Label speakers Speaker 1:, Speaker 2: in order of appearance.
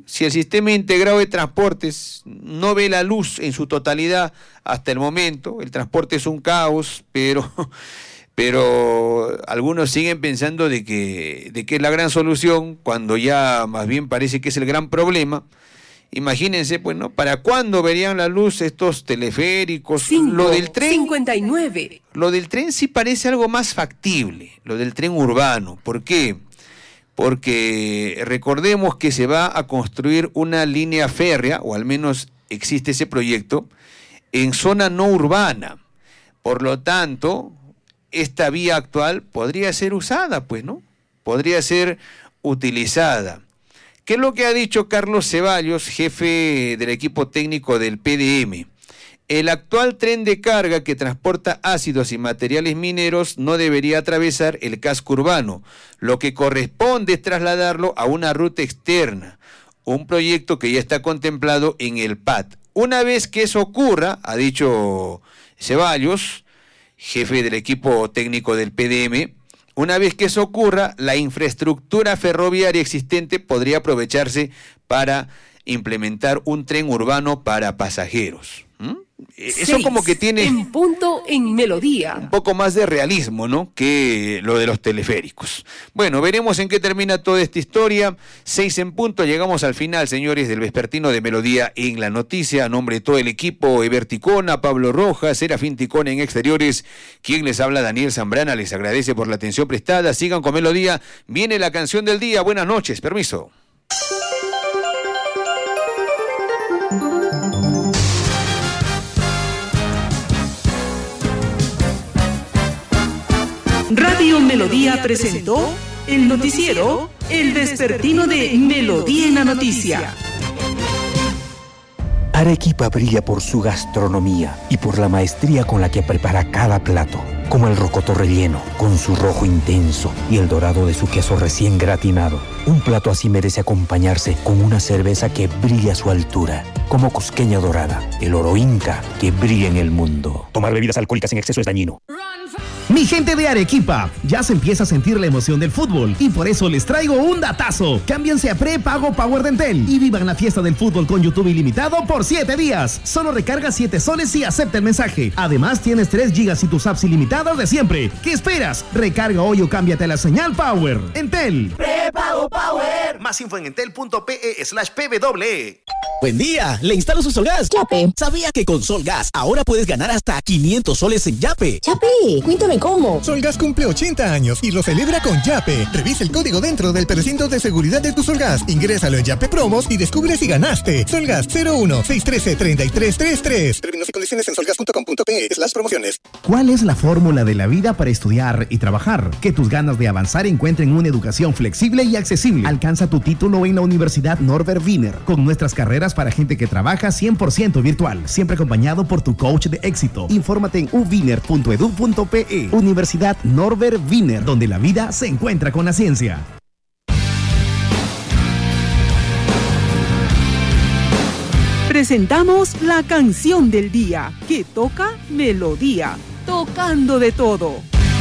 Speaker 1: Si el sistema integrado de transportes no ve la luz en su totalidad hasta el momento, el transporte es un caos, pero algunos siguen pensando de que es la gran solución, cuando ya más bien parece que es el gran problema. Imagínense, pues, ¿no? ¿Para cuándo verían la luz estos teleféricos? Lo del tren.
Speaker 2: 59.
Speaker 1: Lo del tren sí parece algo más factible, lo del tren urbano. ¿Por qué? Porque recordemos que se va a construir una línea férrea, o al menos existe ese proyecto, en zona no urbana. Por lo tanto, esta vía actual podría ser usada, pues, ¿no? Podría ser utilizada. ¿Qué es lo que ha dicho Carlos Ceballos, jefe del equipo técnico del PDM? El actual tren de carga que transporta ácidos y materiales mineros no debería atravesar el casco urbano. Lo que corresponde es trasladarlo a una ruta externa, un proyecto que ya está contemplado en el PAT. Una vez que eso ocurra, ha dicho Ceballos, jefe del equipo técnico del PDM, una vez que eso ocurra, la infraestructura ferroviaria existente podría aprovecharse para implementar un tren urbano para pasajeros. Eso como que tiene
Speaker 2: en punto en Melodía.
Speaker 1: Un poco más de realismo, ¿no?, que lo de los teleféricos. Bueno, veremos en qué termina toda esta historia. 6 en punto, llegamos al final, señores, del vespertino de Melodía en la Noticia. A nombre de todo el equipo, Eber Ticona, Pablo Rojas, Serafín Ticona en exteriores, quien les habla, Daniel Zambrana, les agradece por la atención prestada. Sigan con Melodía, viene la canción del día. Buenas noches, permiso.
Speaker 2: Radio Melodía presentó el noticiero El Vespertino de Melodía en la Noticia.
Speaker 3: Arequipa brilla por su gastronomía y por la maestría con la que prepara cada plato, como el rocoto relleno, con su rojo intenso y el dorado de su queso recién gratinado. Un plato así merece acompañarse con una cerveza que brilla a su altura, como Cusqueña Dorada, el oro inca que brilla en el mundo. Tomar bebidas alcohólicas en exceso es dañino.
Speaker 4: Mi gente de Arequipa, ya se empieza a sentir la emoción del fútbol y por eso les traigo un datazo. Cámbiense a prepago Power de Entel y vivan la fiesta del fútbol con YouTube ilimitado por 7 días. Solo recarga 7 soles y acepta el mensaje. Además tienes 3 gigas y tus apps ilimitados de siempre. ¿Qué esperas? Recarga hoy o cámbiate a la señal Power. Entel.
Speaker 5: Prepago Power. Más info en entel.pe/pw.
Speaker 6: Buen día, le instalo su Solgas.
Speaker 7: Yape.
Speaker 6: ¿Sabía que con Solgas ahora puedes ganar hasta 500 soles en Yape?
Speaker 7: Yape, cuéntame cómo.
Speaker 8: Solgas cumple 80 años y lo celebra con Yape. Revisa el código dentro del precinto de seguridad de tu Solgas. Ingrésalo en Yape Promos y descubre si ganaste. Solgas 01-613-3333. Términos y condiciones en solgas.com.pe/promociones.
Speaker 4: ¿Cuál es la fórmula de la vida para estudiar y trabajar? Que tus ganas de avanzar encuentren una educación flexible y accesible. Alcanza tu título en la Universidad Norbert Wiener, con nuestras carreras para gente que trabaja 100% virtual, siempre acompañado por tu coach de éxito. Infórmate en uwiener.edu.pe. Universidad Norbert Wiener, donde la vida se encuentra con la ciencia.
Speaker 2: Presentamos la canción del día, que toca Melodía, tocando de todo.